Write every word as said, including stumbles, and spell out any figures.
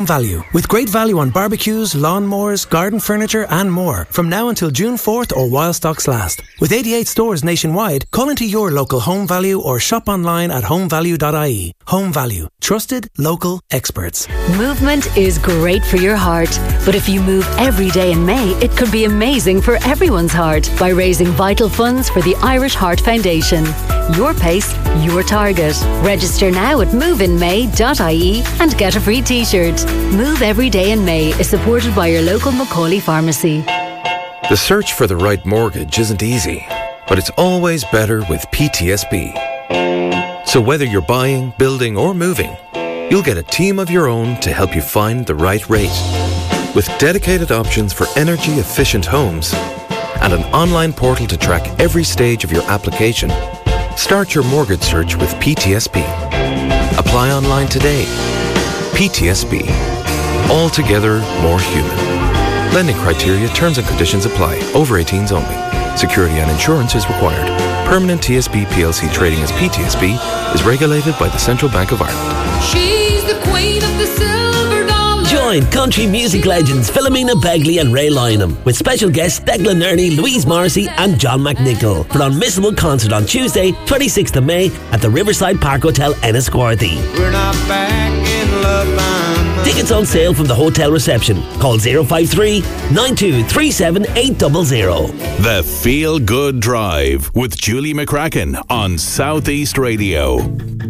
Value, with great value on barbecues, lawnmowers, garden furniture and more from now until June fourth or while stocks last. With eighty-eight stores nationwide, call into your local Home Value or shop online at home value dot I E. Home Value, trusted local experts. Movement is great for your heart, but if you move every day in May, it could be amazing for everyone's heart by raising vital funds for the Irish Heart Foundation. Your pace, your target. Register now at move in may dot I E and get a free t-shirt. Move Every Day in May is supported by your local Macaulay pharmacy. The search for the right mortgage isn't easy, but it's always better with P T S B. So whether you're buying, building or moving, you'll get a team of your own to help you find the right rate. With dedicated options for energy-efficient homes and an online portal to track every stage of your application, start your mortgage search with P T S B. Apply online today. P T S B. Altogether more human. Lending criteria, terms and conditions apply. Over eighteens only. Security and insurance is required. Permanent T S B P L C trading as P T S B is regulated by the Central Bank of Ireland. She's the queen of the silver dollar. Join country music legends Philomena Begley and Ray Lynham with special guests Declan Nerney, Louise Morrissey and John McNichol for an unmissable concert on Tuesday, twenty-sixth of May at the Riverside Park Hotel, Enniscorthy. We're not back in love. Tickets on sale from the hotel reception. Call zero five three, nine two three seven, eight zero zero. The Feel Good Drive with Julie McCracken on Southeast Radio.